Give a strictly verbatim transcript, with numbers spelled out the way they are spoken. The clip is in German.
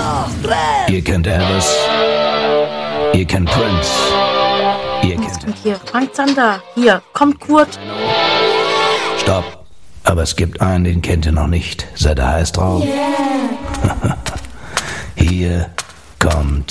Ihr kennt Elvis. Ihr kennt Prince. Ihr Was kennt... kommt hier? Frank Zander. Hier, kommt Kurt. Stopp. Aber es gibt einen, den kennt ihr noch nicht. Seid ihr heiß drauf? Yeah. Hier kommt